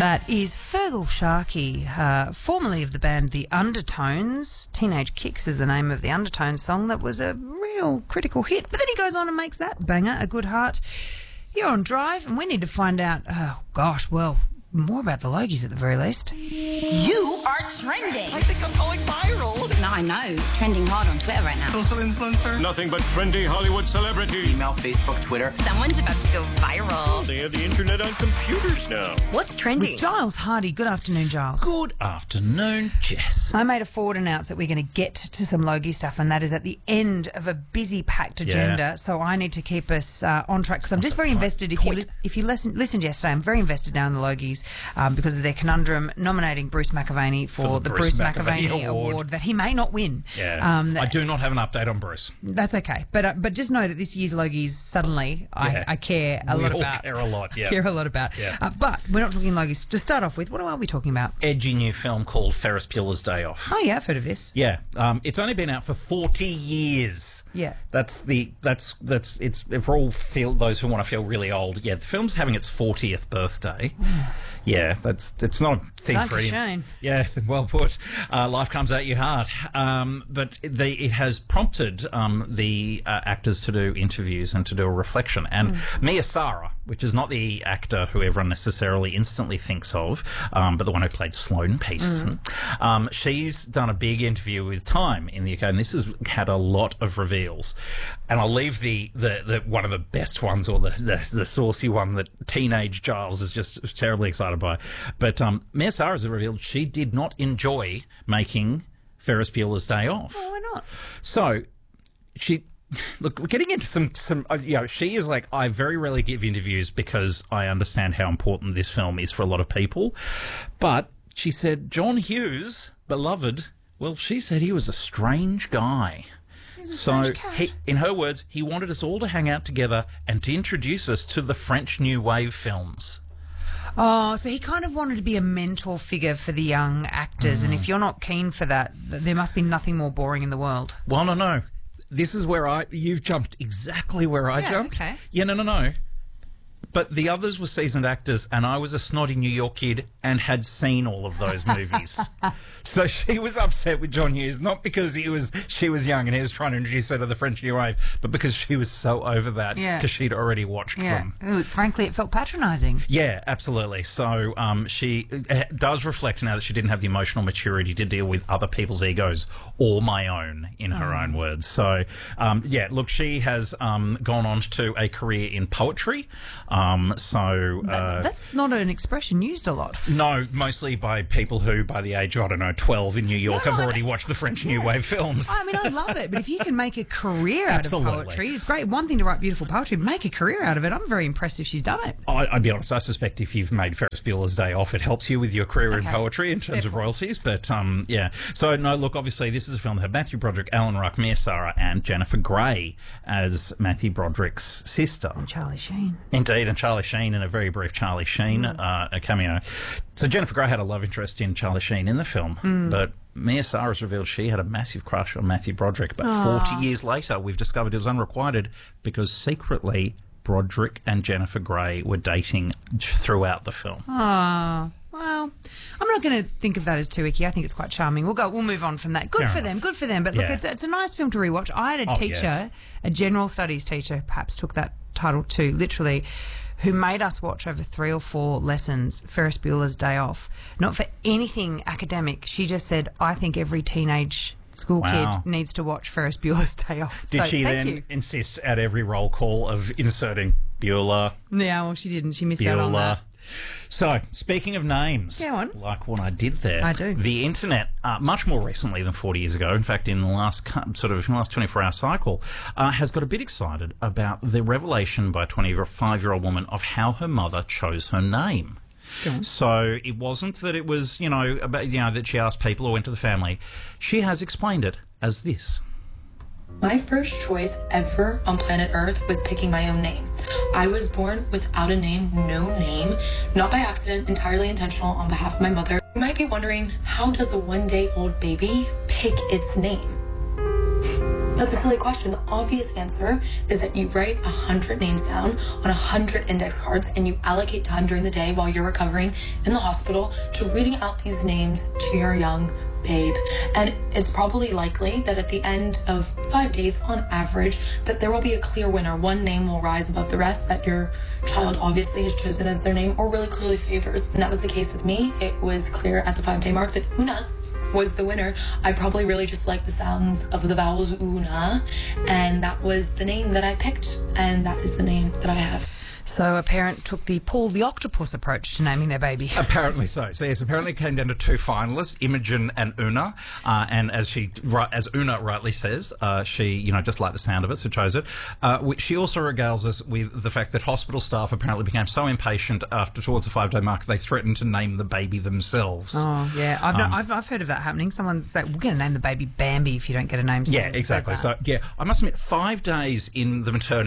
That is Fergal Sharkey, formerly of the band The Undertones. Teenage Kicks is the name of the Undertones song that was a real critical hit. But then he goes on and makes that banger, A Good Heart. You're on Drive, and we need to find out, more about the Logies at the very least. You are trending. I think I'm going viral. No, I know. Trending hard on Twitter right now. Social influencer. Nothing but trendy Hollywood celebrity. Email, Facebook, Twitter. Someone's about to go viral. They have the internet on computers now. What's trending? Giles Hardy. Good afternoon, Giles. Good afternoon, Jess. I made a forward announce that we're going to get to some Logie stuff, and that is at the end of a busy, packed agenda. Yeah. So I need to keep us on track because I'm just very invested. If you listened yesterday, I'm very invested now in the Logies because of their conundrum nominating Bruce McAvaney for the Bruce McAvaney Award that he may not win. Yeah. I do not have an update on Bruce. That's okay, but just know that this year's Logies suddenly I care a lot about. Care a lot. Yeah. Care a lot about. Yeah. But we're not talking Logies. To start off with, what are we talking about? Edgy new film called Ferris Bueller's Day Off. Oh yeah, I've heard of this. Yeah. It's only been out for 40 years. Yeah. That's it's for all those who want to feel really old. Yeah, the film's having its 40th birthday. Yeah, it's not a thing Like for a any. shame. Yeah, well put. Life comes at you hard. But it has prompted the actors to do interviews and to do a reflection. And Mia Sara, which is not the actor who everyone necessarily instantly thinks of, but the one who played Sloane Peterson, she's done a big interview with Time in the UK, and this has had a lot of reveals. And I'll leave the one of the best ones, or the saucy one that teenage Giles is just terribly excited by. But Mia Sara has revealed she did not enjoy making Ferris Bueller's Day Off. Oh, why not? So look, we're getting into some she is like, I very rarely give interviews because I understand how important this film is for a lot of people. But she said John Hughes, beloved, well, she said he was a strange guy. So, in her words, he wanted us all to hang out together and to introduce us to the French New Wave films. Oh, so he kind of wanted to be a mentor figure for the young actors, and if you're not keen for that, there must be nothing more boring in the world. Well, no. This is where you've jumped exactly where I jumped. Okay. Yeah, no. But the others were seasoned actors, and I was a snotty New York kid and had seen all of those movies. So she was upset with John Hughes, not because she was young and he was trying to introduce her to the French New Wave, but because she was so over that because she'd already watched them. Ooh, frankly, it felt patronising. Yeah, absolutely. So she does reflect now that she didn't have the emotional maturity to deal with other people's egos or my own, in her own words. So, look, she has gone on to a career in poetry. That's not an expression used a lot. No, mostly by people who, by the age of, 12 in New York, have already watched the French New Wave films. I mean, I love it, but if you can make a career out of poetry, it's great. One thing to write beautiful poetry, make a career out of it. I'm very impressed if she's done it. I'd be honest, I suspect if you've made Ferris Bueller's Day Off, it helps you with your career in poetry in terms of royalties. But, So, no, look, obviously, this is a film that had Matthew Broderick, Alan Ruck, Mia Sara, and Jennifer Grey as Matthew Broderick's sister. And Charlie Sheen. Indeed, and Charlie Sheen in a very brief Charlie Sheen a cameo. So Jennifer Grey had a love interest in Charlie Sheen in the film, but Mia Sara's revealed she had a massive crush on Matthew Broderick. But 40 years later, we've discovered it was unrequited because secretly Broderick and Jennifer Grey were dating throughout the film. Oh, well, I'm not going to think of that as too icky. I think it's quite charming. We'll move on from that. Good for them. But look, it's a nice film to rewatch. I had a teacher, a general studies teacher, perhaps took that title too literally, who made us watch over 3 or 4 lessons Ferris Bueller's Day Off. Not for anything academic. She just said, I think every teenage school kid needs to watch Ferris Bueller's Day Off. Did she then insist at every roll call of inserting Bueller? Yeah, well, she didn't. She missed out on that. So, speaking of names, like what I did there, I do. The internet, much more recently than 40 years ago, in fact, in the last 24-hour cycle, has got a bit excited about the revelation by a 25-year-old woman of how her mother chose her name. So it wasn't that it was, that she asked people or went to the family. She has explained it as this. My first choice ever on planet Earth was picking my own name. I was born without a name, no name, not by accident, entirely intentional on behalf of my mother. You might be wondering, how does a one-day-old baby pick its name? That's a silly question. The obvious answer is that you write 100 names down on 100 index cards and you allocate time during the day while you're recovering in the hospital to reading out these names to your young babe. And it's probably likely that at the end of 5 days on average that there will be a clear winner. One name will rise above the rest that your child obviously has chosen as their name or really clearly favors. And that was the case with me. It was clear at the 5-day mark that Una was the winner. I probably really just liked the sounds of the vowels Una, and that was the name that I picked, and that is the name that I have. So a parent took the Paul the Octopus approach to naming their baby. Apparently so. So yes, apparently it came down to 2 finalists, Imogen and Una. And as Una rightly says, she, just liked the sound of it, so chose it. She also regales us with the fact that hospital staff apparently became so impatient towards the 5-day mark they threatened to name the baby themselves. Oh yeah, I've heard of that happening. Someone said, "We're going to name the baby Bambi if you don't get a name." Yeah, exactly. So yeah, I must admit, 5 days in the maternity